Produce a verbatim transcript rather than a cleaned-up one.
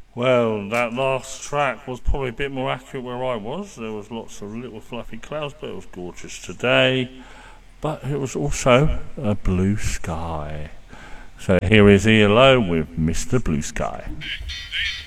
Well, that last track was probably a bit more accurate where I was. There was lots of little fluffy clouds, but it was gorgeous today. But it was also a blue sky. So here is E L O with Mister Blue Sky.